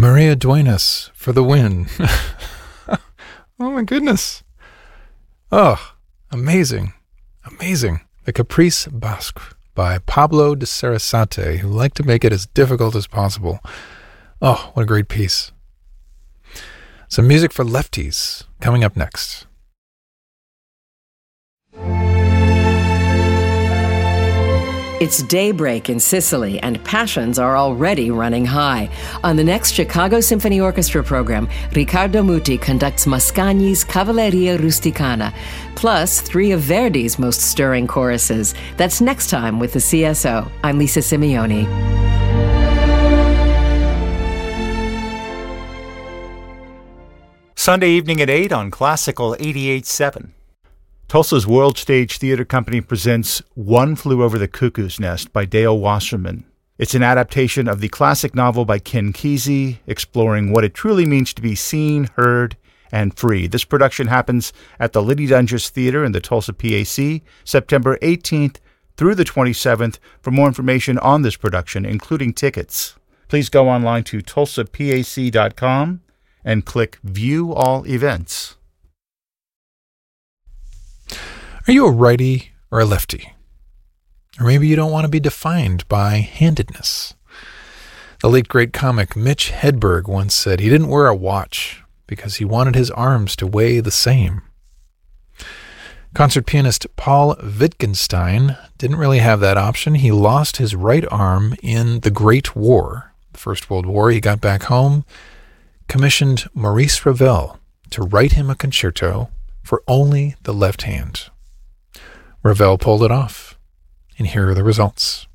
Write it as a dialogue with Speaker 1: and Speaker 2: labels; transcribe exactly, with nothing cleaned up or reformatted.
Speaker 1: Maria Duenas for the win. Oh my goodness. Oh, amazing. Amazing. The Caprice Basque by Pablo de Sarasate, who liked to make it as difficult as possible. Oh, what a great piece. Some music for lefties coming up next.
Speaker 2: It's daybreak in Sicily, and passions are already running high. On the next Chicago Symphony Orchestra program, Riccardo Muti conducts Mascagni's Cavalleria Rusticana, plus three of Verdi's most stirring choruses. That's next time with the C S O. I'm Lisa Simeoni.
Speaker 3: Sunday evening at eight on Classical eighty-eight point seven. Tulsa's World Stage Theater Company presents One Flew Over the Cuckoo's Nest by Dale Wasserman. It's an adaptation of the classic novel by Ken Kesey, exploring what it truly means to be seen, heard, and free. This production happens at the Liddy Dunges Theater in the Tulsa P A C, September eighteenth through the twenty-seventh. For more information on this production, including tickets, please go online to tulsa p a c dot com and click View All Events.
Speaker 1: Are you a righty or a lefty? Or maybe you don't want to be defined by handedness. The late great comic Mitch Hedberg once said he didn't wear a watch because he wanted his arms to weigh the same. Concert pianist Paul Wittgenstein didn't really have that option. He lost his right arm in the Great War, the First World War. He got back home, commissioned Maurice Ravel to write him a concerto for only the left hand. Ravel pulled it off, and here are the results.